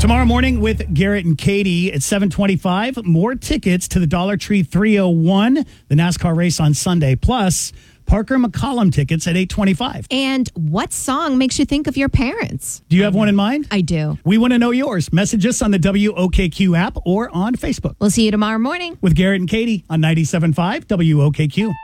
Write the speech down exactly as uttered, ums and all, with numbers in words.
Tomorrow morning with Garrett and Katie at seven twenty-five, more tickets to the Dollar Tree three oh one, the NASCAR race on Sunday, plus Parker McCollum tickets at eight twenty-five. And what song makes you think of your parents? Do you have one in mind? I do. We want to know yours. Message us on the W O K Q app or on Facebook. We'll see you tomorrow morning with Garrett and Katie on ninety-seven point five W O K Q.